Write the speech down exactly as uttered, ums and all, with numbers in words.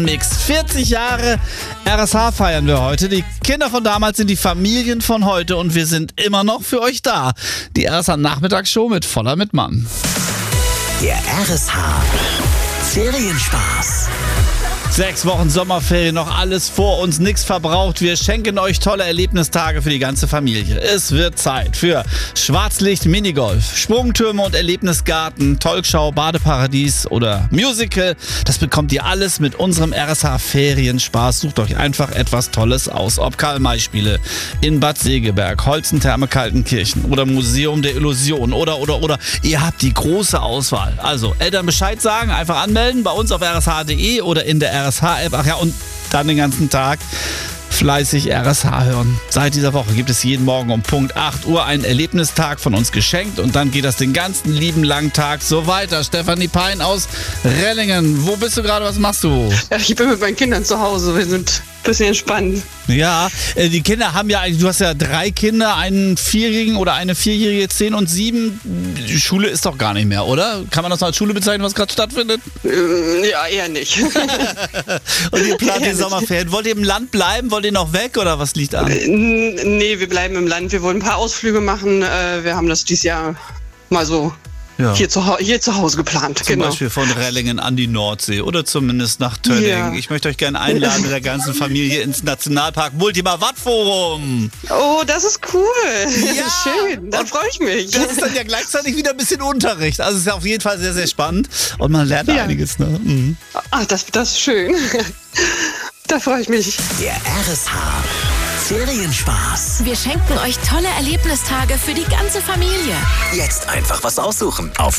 Mix. vierzig Jahre R S H feiern wir heute. Die Kinder von damals sind die Familien von heute und wir sind immer noch für euch da. Die R S H-Nachmittagsshow mit Voller mit Mann. Der R S H Ferienspaß. Sechs Wochen Sommerferien, noch alles vor uns, nichts verbraucht. Wir schenken euch tolle Erlebnistage für die ganze Familie. Es wird Zeit für Schwarzlicht, Minigolf, Sprungtürme und Erlebnisgarten, Talkshow, Badeparadies oder Musical. Das bekommt ihr alles mit unserem R S H Ferienspaß. Sucht euch einfach etwas Tolles aus. Ob Karl-May-Spiele in Bad Segeberg, Holzentherme Kaltenkirchen oder Museum der Illusion oder, oder, oder. Ihr habt die große Auswahl. Also Eltern Bescheid sagen, einfach anmelden bei uns auf r s h punkt d e oder in der R S H-App. Ach ja, und dann den ganzen Tag fleißig R S H hören. Seit dieser Woche gibt es jeden Morgen um Punkt acht Uhr einen Erlebnistag von uns geschenkt und dann geht das den ganzen lieben langen Tag so weiter. Stefanie Pein aus Rellingen. Wo bist du gerade? Was machst du? Ja, ich bin mit meinen Kindern zu Hause. Wir sind ein bisschen entspannt. Ja, äh, die Kinder haben ja eigentlich, du hast ja drei Kinder, einen Vierjährigen oder eine Vierjährige, zehn und sieben. Die Schule ist doch gar nicht mehr, oder? Kann man das als Schule bezeichnen, was gerade stattfindet? Äh, ja, eher nicht. Und ihr plant die Sommerferien. Wollt ihr im Land bleiben? Wollt ihr noch weg oder was liegt an? Äh, nee, wir bleiben im Land. Wir wollen ein paar Ausflüge machen. Äh, wir haben das dieses Jahr mal so ja. hier, zu, hier zu Hause geplant. Zum genau. Beispiel von Rellingen an die Nordsee oder zumindest nach Tönning. Ja. Ich möchte euch gerne einladen mit der ganzen Familie ins Nationalpark Multimar Wattforum. Oh, das ist cool. Ja. Schön, da freue ich mich. Das ist dann ja gleichzeitig wieder ein bisschen Unterricht. Also es ist ja auf jeden Fall sehr, sehr spannend und man lernt ja. einiges. Ne? Mhm. Ach, das, das ist schön. Da freue ich mich. Der R S H Ferienspaß. Wir schenken euch tolle Erlebnistage für die ganze Familie. Jetzt einfach was aussuchen auf